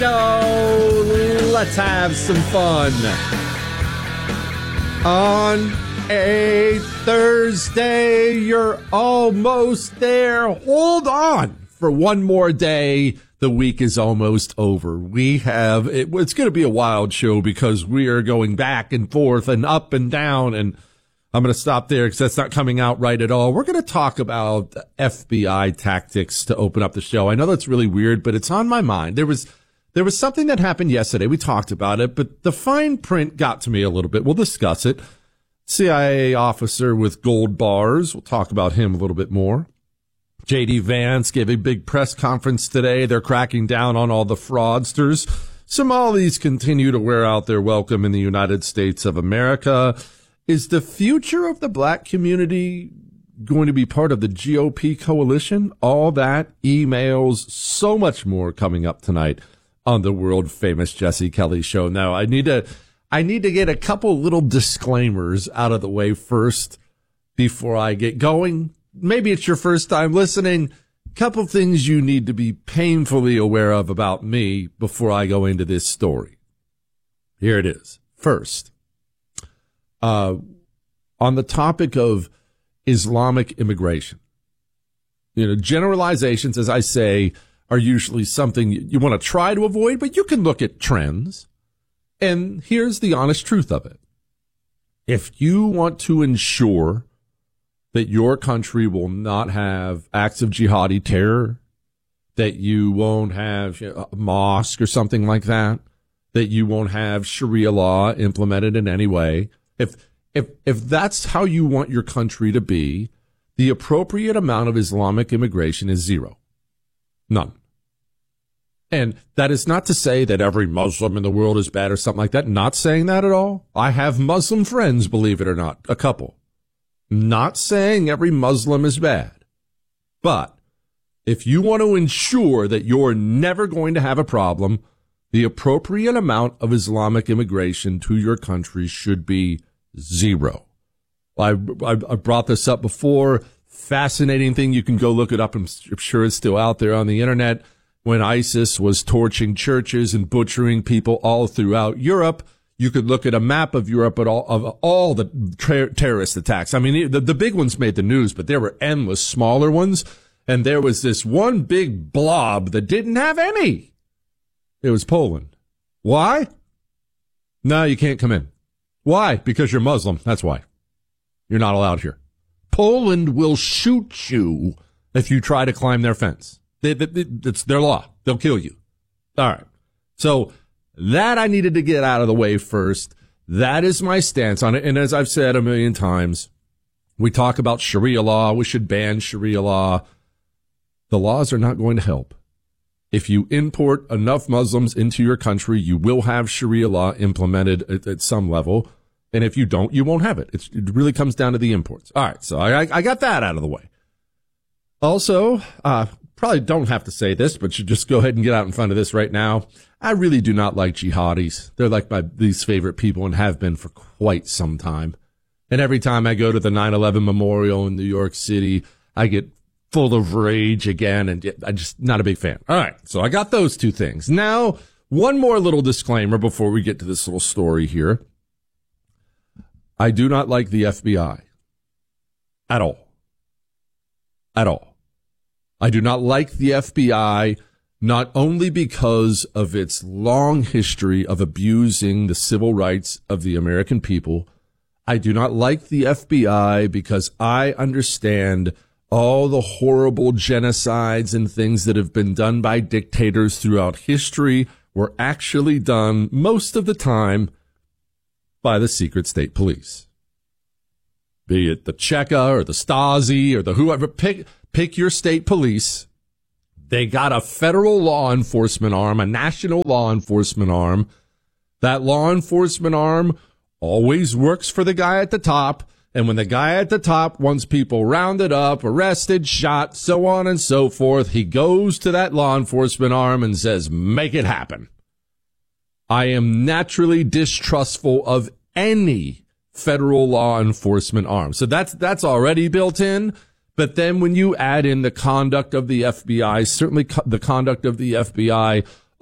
Show. Let's have some fun. On a Thursday, you're almost there. Hold on for one more day. The week is almost over. It's going to be a wild show because we are going back and forth and up and down, and I'm going to stop there because that's not coming out right at all. We're going to talk about FBI tactics to open up the show. I know that's really weird, but it's on my mind. There was something that happened yesterday. We talked about it, but the fine print got to me a little bit. We'll discuss it. CIA officer with gold bars. We'll talk about him a little bit more. J.D. Vance gave a big press conference today. They're cracking down on all the fraudsters. Somalis continue to wear out their welcome in the United States of America. Is the future of the black community going to be part of the GOP coalition? All that, emails, so much more coming up tonight on the world famous Jesse Kelly Show. Now, I need to get a couple little disclaimers out of the way first before I get going. Maybe it's your first time listening. Couple things you need to be painfully aware of about me before I go into this story. Here it is. First, on the topic of Islamic immigration, generalizations, as I say, are usually something you want to try to avoid, but you can look at trends. And here's the honest truth of it. If you want to ensure that your country will not have acts of jihadi terror, that you won't have a mosque or something like that, that you won't have Sharia law implemented in any way, if that's how you want your country to be, the appropriate amount of Islamic immigration is zero. None. And that is not to say that every Muslim in the world is bad or something like that. Not saying that at all. I have Muslim friends, believe it or not, a couple. Not saying every Muslim is bad. But if you want to ensure that you're never going to have a problem, the appropriate amount of Islamic immigration to your country should be zero. I brought this up before. Fascinating thing. You can go look it up. I'm sure it's still out there on the internet. When ISIS was torching churches and butchering people all throughout Europe, you could look at a map of Europe of all the terrorist attacks. I mean, the big ones made the news, but there were endless smaller ones. And there was this one big blob that didn't have any. It was Poland. Why? No, you can't come in. Why? Because you're Muslim. That's why. You're not allowed here. Poland will shoot you if you try to climb their fence. It's their law. They'll kill you. All right. So that I needed to get out of the way first. That is my stance on it. And as I've said a million times, we talk about Sharia law. We should ban Sharia law. The laws are not going to help. If you import enough Muslims into your country, you will have Sharia law implemented at some level. And if you don't, you won't have it. It really comes down to the imports. All right. So I got that out of the way. Also, probably don't have to say this, but should just go ahead and get out in front of this right now. I really do not like jihadis. They're like my least favorite people and have been for quite some time. And every time I go to the 9/11 memorial in New York City, I get full of rage again, and I'm just not a big fan. All right, so I got those two things. Now, one more little disclaimer before we get to this little story here. I do not like the FBI. At all. At all. I do not like the FBI, not only because of its long history of abusing the civil rights of the American people. I do not like the FBI because I understand all the horrible genocides and things that have been done by dictators throughout history were actually done most of the time by the secret state police. Be it the Cheka or the Stasi or the whoever, pick your state police. They got a federal law enforcement arm, a national law enforcement arm. That law enforcement arm always works for the guy at the top. And when the guy at the top wants people rounded up, arrested, shot, so on and so forth, he goes to that law enforcement arm and says, make it happen. I am naturally distrustful of any federal law enforcement arm. So that's already built in. But then when you add in the conduct of the FBI, certainly the conduct of the FBI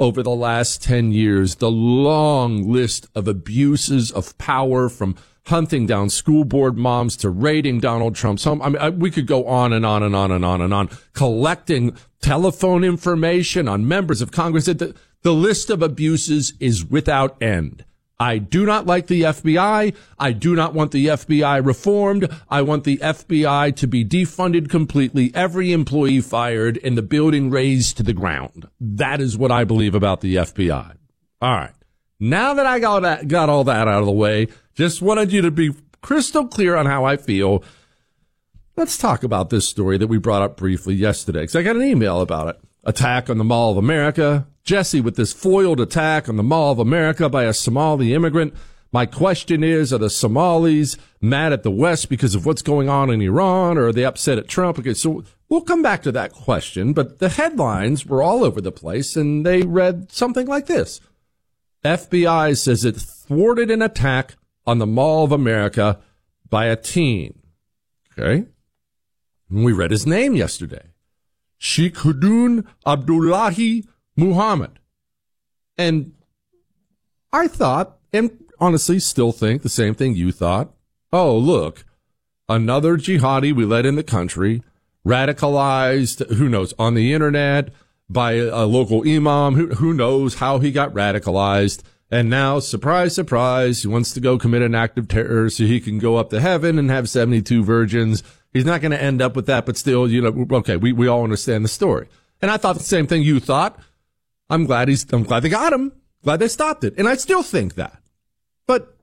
over the last 10 years, the long list of abuses of power, from hunting down school board moms to raiding Donald Trump's home. I mean, we could go on and on and on and on and on, collecting telephone information on members of Congress. The list of abuses is without end. I do not like the FBI. I do not want the FBI reformed. I want the FBI to be defunded completely, every employee fired, and the building razed to the ground. That is what I believe about the FBI. All right. Now that I got all that out of the way, just wanted you to be crystal clear on how I feel. Let's talk about this story that we brought up briefly yesterday, because I got an email about it. Attack on the Mall of America. Jesse with this foiled attack on the Mall of America by a Somali immigrant. My question is, are the Somalis mad at the West because of what's going on in Iran, or are they upset at Trump? Okay, so we'll come back to that question, but the headlines were all over the place, and they read something like this. FBI says it thwarted an attack on the Mall of America by a teen. Okay. And we read his name yesterday. Sheikhuddin Abdullahi Muhammad. And I thought, and honestly still think the same thing you thought. Oh, look, another jihadi we let in the country, radicalized, who knows, on the internet by a local imam, who knows how he got radicalized. And now, surprise, surprise, he wants to go commit an act of terror so he can go up to heaven and have 72 virgins. He's not going to end up with that, but still, okay, we all understand the story. And I thought the same thing you thought. I'm glad they got him. Glad they stopped it. And I still think that. But,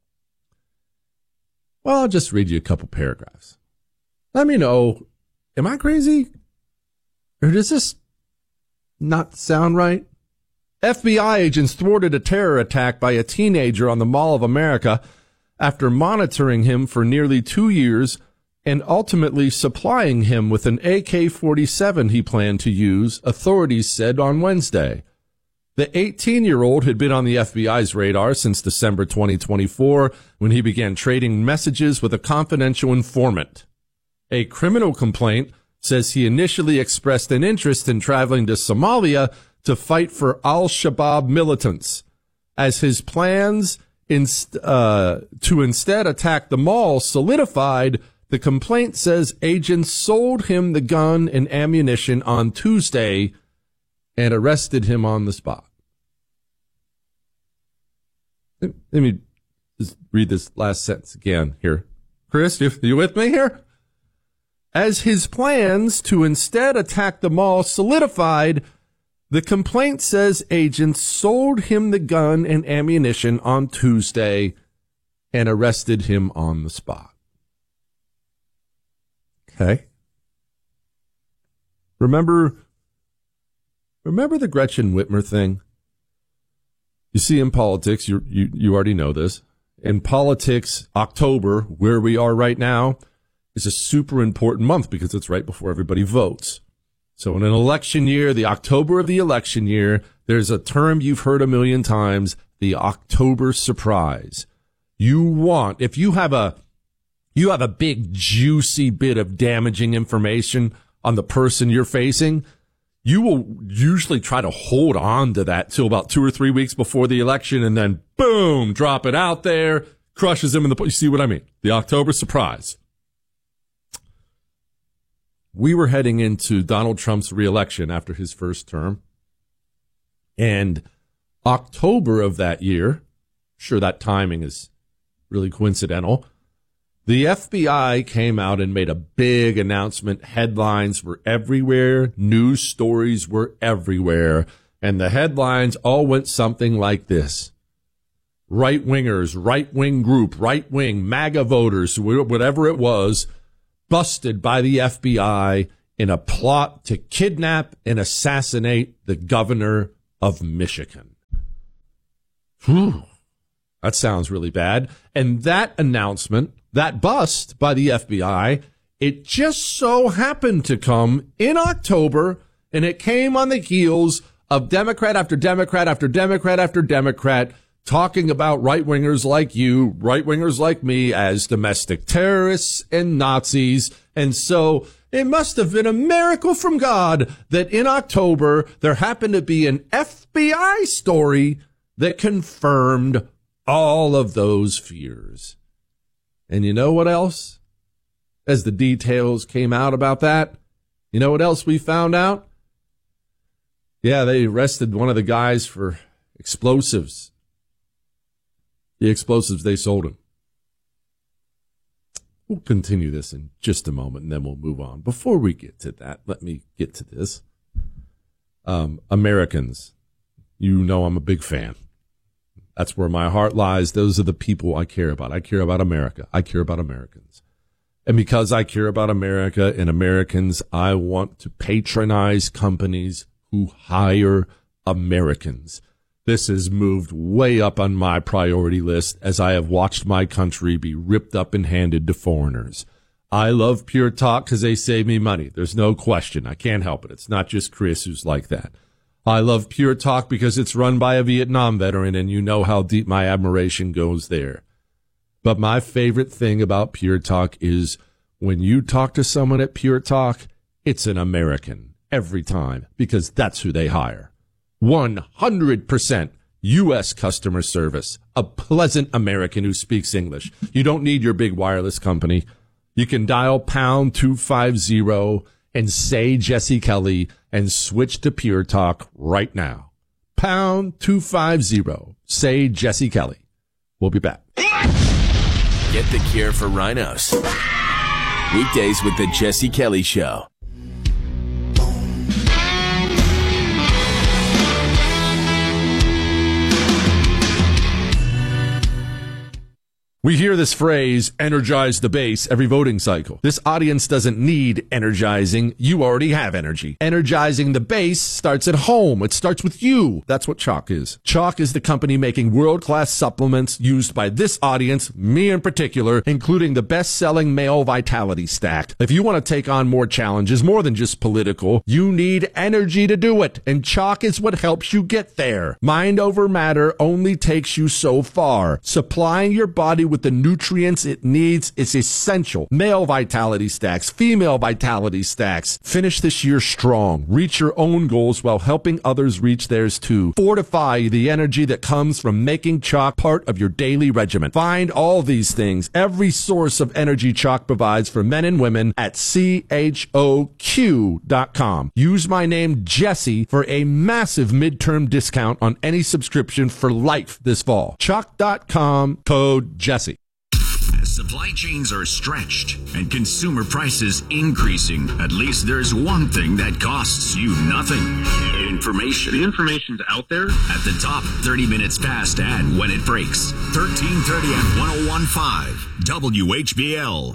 well, I'll just read you a couple paragraphs. Let me know, am I crazy? Or does this not sound right? FBI agents thwarted a terror attack by a teenager on the Mall of America after monitoring him for nearly 2 years and ultimately supplying him with an AK-47 he planned to use, authorities said on Wednesday. The 18-year-old had been on the FBI's radar since December 2024, when he began trading messages with a confidential informant. A criminal complaint says he initially expressed an interest in traveling to Somalia to fight for al-Shabaab militants. As his plans to instead attack the mall solidified, the complaint says agents sold him the gun and ammunition on Tuesday and arrested him on the spot. Let me just read this last sentence again here. Chris, you with me here? As his plans to instead attack the mall solidified, the complaint says agents sold him the gun and ammunition on Tuesday and arrested him on the spot. Okay. Remember the Gretchen Whitmer thing? You see, in politics, you already know this. In politics, October, where we are right now, is a super important month because it's right before everybody votes. So in an election year, the October of the election year, there's a term you've heard a million times, the October surprise. If you have a big juicy bit of damaging information on the person you're facing, you will usually try to hold on to that till about 2 or 3 weeks before the election, and then boom, drop it out there, crushes him in the, you see what I mean? The October surprise. We were heading into Donald Trump's reelection after his first term. And October of that year, sure, that timing is really coincidental, the FBI came out and made a big announcement. Headlines were everywhere. News stories were everywhere. And the headlines all went something like this. Right-wingers, right-wing group, right-wing MAGA voters, whatever it was, busted by the FBI in a plot to kidnap and assassinate the governor of Michigan. Whew. That sounds really bad. And that announcement, that bust by the FBI, it just so happened to come in October, and it came on the heels of Democrat after Democrat after Democrat after Democrat talking about right-wingers like you, right-wingers like me as domestic terrorists and Nazis. And so It must have been a miracle from God that in October there happened to be an FBI story that confirmed all of those fears. And you know what else? As the details came out about that, you know what else we found out? Yeah, they arrested one of the guys for explosives. The explosives they sold him. We'll continue this in just a moment, and then we'll move on. Before we get to that, let me get to this. Americans, you know I'm a big fan. That's where my heart lies. Those are the people I care about. I care about America. I care about Americans. And because I care about America and Americans, I want to patronize companies who hire Americans. This has moved way up on my priority list as I have watched my country be ripped up and handed to foreigners. I love Pure Talk because they save me money. There's no question. I can't help it. It's not just Chris who's like that. I love Pure Talk because it's run by a Vietnam veteran, and you know how deep my admiration goes there. But my favorite thing about Pure Talk is when you talk to someone at Pure Talk, it's an American every time because that's who they hire. 100% U.S. customer service, a pleasant American who speaks English. You don't need your big wireless company. You can dial pound 250 and say Jesse Kelly and switch to Pure Talk right now. Pound 250, say Jesse Kelly. We'll be back. Get the cure for rhinos. Weekdays with the Jesse Kelly Show. We hear this phrase, energize the base, every voting cycle. This audience doesn't need energizing. You already have energy. Energizing the base starts at home. It starts with you. That's what Choq is. Choq is the company making world-class supplements used by this audience, me in particular, including the best-selling male vitality stack. If you want to take on more challenges, more than just political, you need energy to do it. And Choq is what helps you get there. Mind over matter only takes you so far. Supplying your body with the nutrients it needs is essential. Male vitality stacks, female vitality stacks. Finish this year strong. Reach your own goals while helping others reach theirs too. Fortify the energy that comes from making Choq part of your daily regimen. Find all these things, every source of energy Choq provides for men and women at CHOQ.com. Use my name Jesse for a massive midterm discount on any subscription for life this fall. Choq.com, code Jesse. Supply chains are stretched and consumer prices increasing. At least there's one thing that costs you nothing. Information. The information's out there. At the top, 30 minutes past and when it breaks. 1330 and 101.5 WHBL.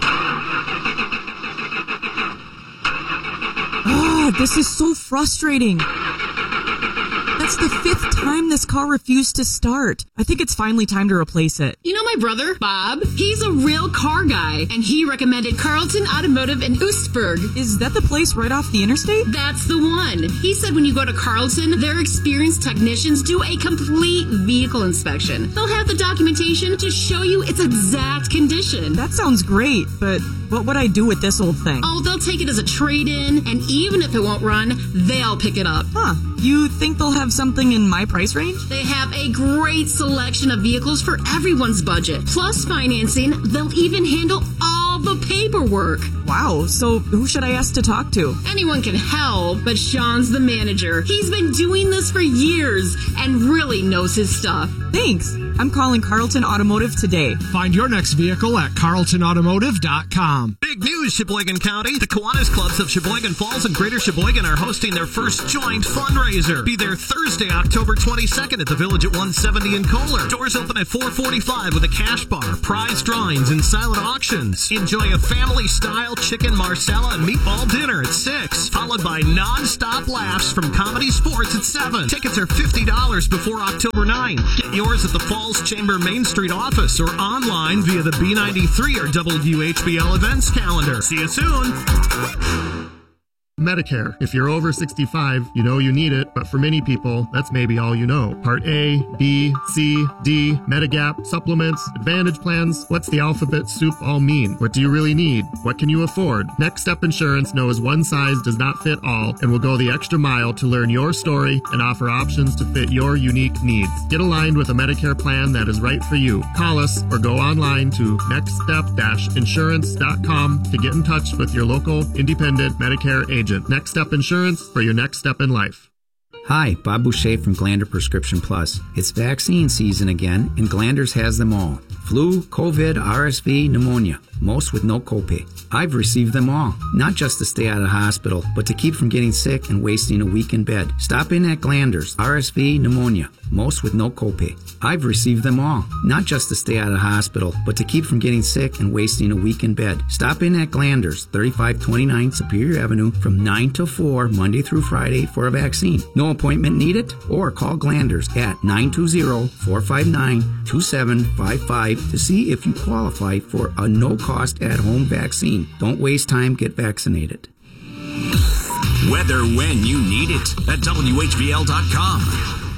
Oh, this is so frustrating. That's the 5th time this car refused to start. I think it's finally time to replace it. You know my brother, Bob? He's a real car guy, and he recommended Carlton Automotive in Oostburg. Is that the place right off the interstate? That's the one. He said when you go to Carlton, their experienced technicians do a complete vehicle inspection. They'll have the documentation to show you its exact condition. That sounds great, but what would I do with this old thing? Oh, they'll take it as a trade-in, and even if it won't run, they'll pick it up. Huh. You think they'll have something in my price range? They have a great selection of vehicles for everyone's budget. Plus financing, they'll even handle all the paperwork. Wow, so who should I ask to talk to? Anyone can help, but Sean's the manager. He's been doing this for years and really knows his stuff. Thanks. I'm calling Carlton Automotive today. Find your next vehicle at carltonautomotive.com. Big news, Sheboygan County. The Kiwanis Clubs of Sheboygan Falls and Greater Sheboygan are hosting their first joint fundraiser. Be there Thursday, October 22nd at the Village at 170 in Kohler. Doors open at 4:45 with a cash bar, prize drawings, and silent auctions. Enjoy a family-style chicken marsala and meatball dinner at 6, followed by non-stop laughs from Comedy Sports at 7. Tickets are $50 before October 9. Get yours at the Falls Chamber Main Street office or online via the B93 or WHBL events calendar. See you soon. Medicare. If you're over 65, you know you need it, but for many people, that's maybe all you know. Part A, B, C, D, Medigap, supplements, Advantage plans. What's the alphabet soup all mean? What do you really need? What can you afford? Next Step Insurance knows one size does not fit all and will go the extra mile to learn your story and offer options to fit your unique needs. Get aligned with a Medicare plan that is right for you. Call us or go online to nextstep-insurance.com to get in touch with your local independent Medicare agent. Next Step Insurance for your next step in life. Hi, Bob Boucher from Glander Prescription Plus. It's vaccine season again, and Glanders has them all. Flu, COVID, RSV, pneumonia, most with no copay. I've received them all, not just to stay out of the hospital, but to keep from getting sick and wasting a week in bed. Stop in at Glanders, RSV, pneumonia, most with no copay. I've received them all, not just to stay out of the hospital, but to keep from getting sick and wasting a week in bed. Stop in at Glanders, 3529 Superior Avenue, from 9 to 4, Monday through Friday for a vaccine. No appointment needed? Or call Glanders at 920-459-2755 to see if you qualify for a no-cost at-home vaccine. Don't waste time, get vaccinated. Weather when you need it at WHBL.com.